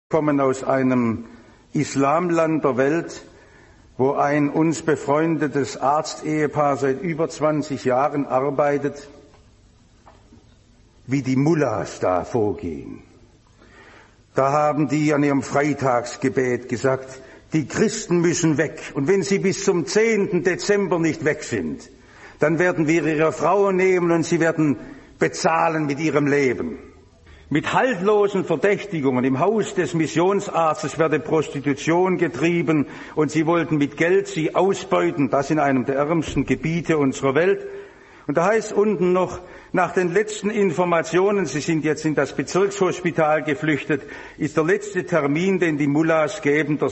kommen aus einem Islamland der Welt, wo ein uns befreundetes Arztehepaar seit über 20 Jahren arbeitet, wie die Mullahs da vorgehen. Da haben die an ihrem Freitagsgebet gesagt, die Christen müssen weg. Und wenn sie bis zum 10. Dezember nicht weg sind, dann werden wir ihre Frauen nehmen und sie werden bezahlen mit ihrem Leben. Mit haltlosen Verdächtigungen im Haus des Missionsarztes werde Prostitution getrieben und sie wollten mit Geld sie ausbeuten, das in einem der ärmsten Gebiete unserer Welt. Und da heißt unten noch, nach den letzten Informationen, Sie sind jetzt in das Bezirkshospital geflüchtet, ist der letzte Termin, den die Mullahs geben, der